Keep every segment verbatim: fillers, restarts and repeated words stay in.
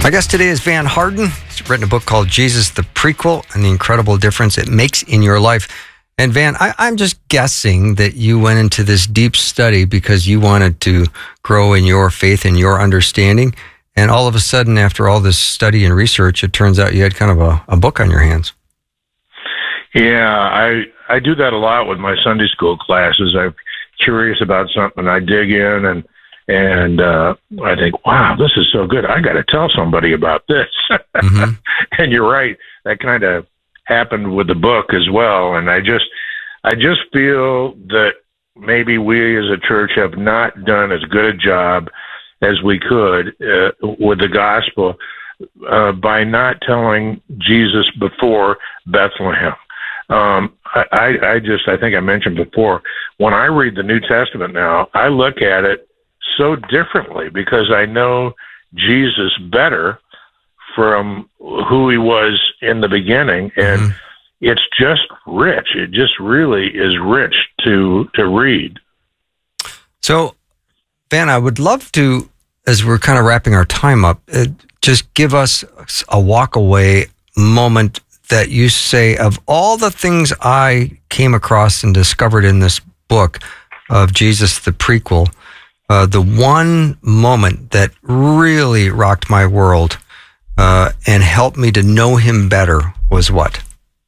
My guest today is Van Harden. He's written a book called Jesus the Prequel and the Incredible Difference It Makes in Your Life. And Van, I, I'm just guessing that you went into this deep study because you wanted to grow in your faith and your understanding. And all of a sudden, after all this study and research, it turns out you had kind of a, a book on your hands. Yeah, I I do that a lot with my Sunday school classes. I'm curious about something, I dig in, and and uh, I think, wow, this is so good. I got to tell somebody about this. Mm-hmm. And you're right, that kind of happened with the book as well. And I just I just feel that maybe we as a church have not done as good a job as we could uh, with the gospel uh, by not telling Jesus before Bethlehem. Um, I, I, I just, I think I mentioned before, when I read the New Testament now, I look at it so differently because I know Jesus better from who he was in the beginning. And mm-hmm. it's just rich. It just really is rich to, to read. So, Van, I would love to, as we're kind of wrapping our time up, uh, just give us a walk away moment that you say, of all the things I came across and discovered in this book of Jesus the Prequel, uh, the one moment that really rocked my world uh, and helped me to know him better was what?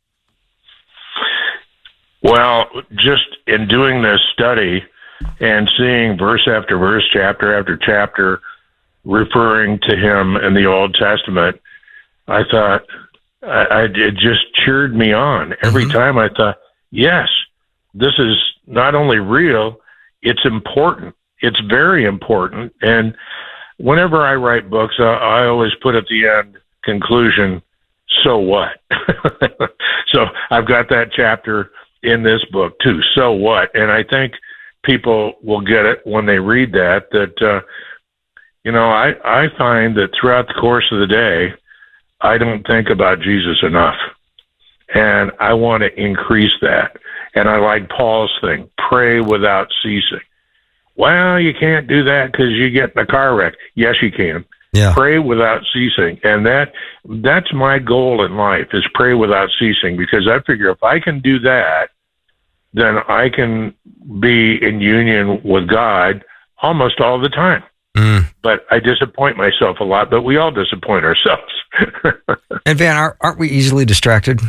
Well, just in doing this study and seeing verse after verse, chapter after chapter, referring to him in the Old Testament, I thought, I, I, it just cheered me on. Every mm-hmm. time I thought, yes, this is not only real, it's important. It's very important. And whenever I write books, I, I always put at the end, conclusion, so what? So I've got that chapter in this book too, so what? And I think people will get it when they read that, that, uh, you know, I, I find that throughout the course of the day, I don't think about Jesus enough, and I want to increase that. And I like Paul's thing, pray without ceasing. Well, you can't do that because you get in a car wreck. Yes, you can. Yeah. Pray without ceasing. And that that's my goal in life, is pray without ceasing, because I figure if I can do that, then I can be in union with God almost all the time. Mm. But I disappoint myself a lot, but we all disappoint ourselves. And Van, aren't, aren't we easily distracted?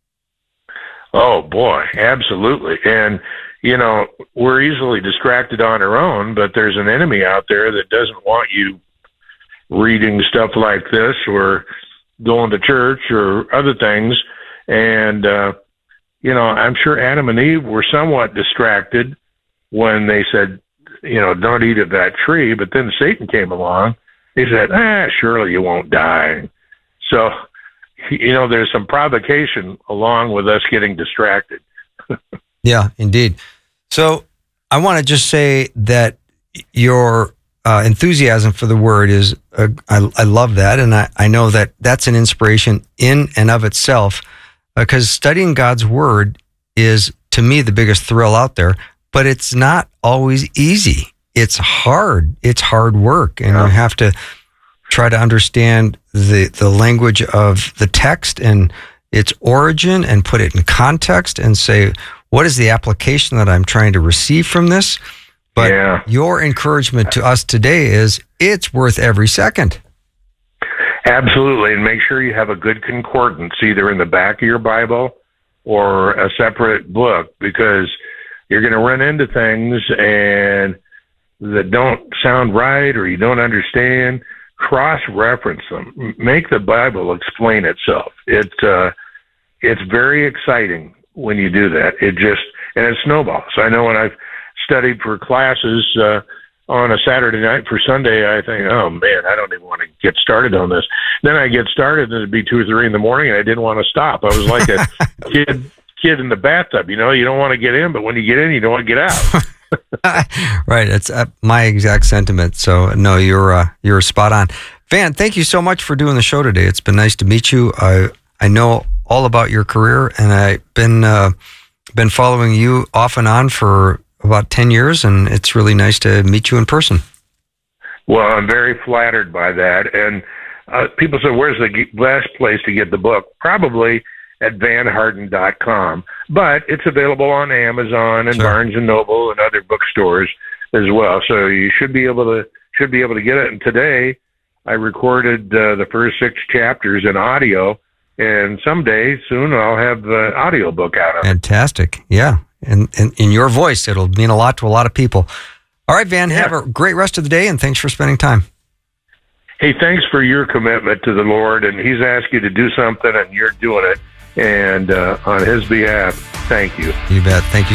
Oh, boy, absolutely. And, you know, we're easily distracted on our own, but there's an enemy out there that doesn't want you reading stuff like this or going to church or other things. And, uh, you know, I'm sure Adam and Eve were somewhat distracted when they said, you know, don't eat of that tree. But then Satan came along. He said, ah, surely you won't die. So, you know, there's some provocation along with us getting distracted. Yeah, indeed. So I want to just say that your uh, enthusiasm for the word is, uh, I, I love that. And I, I know that that's an inspiration in and of itself, because uh, studying God's word is, to me, the biggest thrill out there. But it's not always easy. It's hard. It's hard work. And yeah. you have to try to understand the, the language of the text and its origin and put it in context and say, what is the application that I'm trying to receive from this? But yeah. your encouragement to us today is it's worth every second. Absolutely. And make sure you have a good concordance, either in the back of your Bible or a separate book, because you're going to run into things and that don't sound right or you don't understand. Cross-reference them. Make the Bible explain itself. It uh, it's very exciting when you do that. It just and it snowballs. I know when I've studied for classes uh, on a Saturday night for Sunday, I think, oh man, I don't even want to get started on this. Then I get started and it'd be two or three in the morning, and I didn't want to stop. I was like a kid. kid in the bathtub, you know, you don't want to get in, but when you get in, you don't want to get out. Right. It's uh, my exact sentiment. So no, you're, uh, you're spot on. Van, thank you so much for doing the show today. It's been nice to meet you. I, I know all about your career, and I've been, uh, been following you off and on for about ten years, and it's really nice to meet you in person. Well, I'm very flattered by that. And, uh, people say, where's the g- best place to get the book? Probably at van harten dot com. But it's available on Amazon and Sure. Barnes and Noble and other bookstores as well. So you should be able to should be able to get it. And today I recorded uh, the first six chapters in audio, and someday soon I'll have the audio book out of it. Fantastic. Yeah. And, and in your voice, it'll mean a lot to a lot of people. All right, Van, Yeah. have a great rest of the day, and thanks for spending time. Hey, thanks for your commitment to the Lord, and He's asked you to do something, and you're doing it. And uh, on His behalf, thank you. You bet. Thank you.